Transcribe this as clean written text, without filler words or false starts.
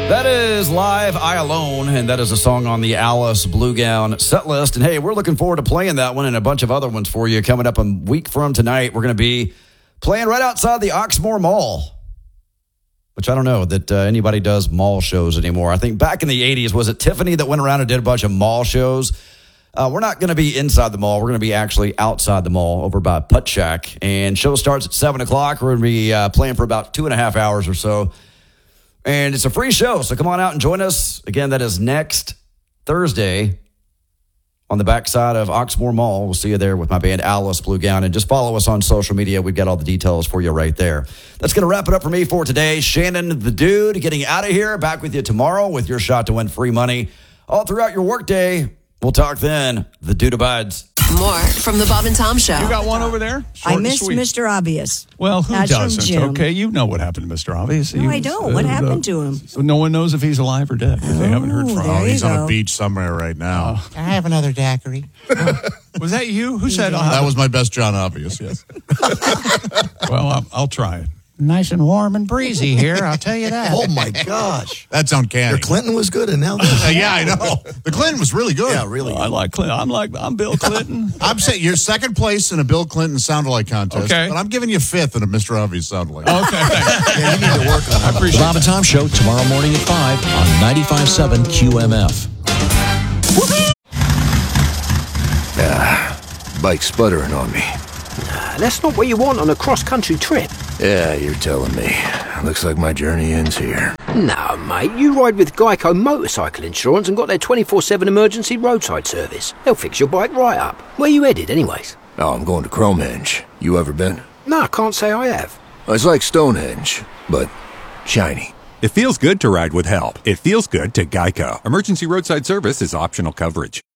That is Live I Alone, and that is a song on the Alice Blue Gown set list. And hey, we're looking forward to playing that one and a bunch of other ones for you coming up a week from tonight. We're going to be playing right outside the Oxmoor Mall, which I don't know that anybody does mall shows anymore. I think back in the 80s, was it Tiffany that went around and did a bunch of mall shows? We're not going to be inside the mall. We're going to be actually outside the mall over by Putt Shack. And show starts at 7 o'clock. We're going to be playing for about 2.5 hours or so. And it's a free show, so come on out and join us. Again, that is next Thursday on the backside of Oxmoor Mall. We'll see you there with my band Alice Blue Gown. And just follow us on social media. We've got all the details for you right there. That's going to wrap it up for me for today. Shannon the Dude getting out of here. Back with you tomorrow with your shot to win free money all throughout your workday. We'll talk then. The Dude abides. More from the Bob and Tom Show. You got one over there? I missed Mr. Obvious. Well, who That's from doesn't? Jim. Okay, you know what happened to Mr. Obvious. No, I don't. What happened to him? No one knows if he's alive or dead. They haven't heard from there him. you He's on go. a beach somewhere right now. I have another daiquiri. Was that you? Who said That was my best John Obvious, yes. Well, I'll try it. Nice and warm and breezy here, I'll tell you that. Oh, my gosh. That's uncanny. Your Clinton was good, and now this. Yeah, I know. The Clinton was really good. Yeah, really. I like Clinton. I'm Bill Clinton. I'm saying you're second place in a Bill Clinton sound-alike contest, Okay. but I'm giving you fifth in a Mr. Obvious sound-alike. Okay, thanks. Yeah, you need to work on I it. appreciate The Bob and Tom Show tomorrow morning at 5 on 95.7 QMF. Bike sputtering on me. That's not what you want on a cross-country trip. Yeah, you're telling me. Looks like my journey ends here. No, mate, you ride with Geico Motorcycle Insurance and got their 24/7 emergency roadside service. They'll fix your bike right up. Where you headed, anyways? Oh, I'm going to Cromehenge. You ever been? No, I can't say I have. It's like Stonehenge, but shiny. It feels good to ride with help. It feels good to Geico. Emergency roadside service is optional coverage.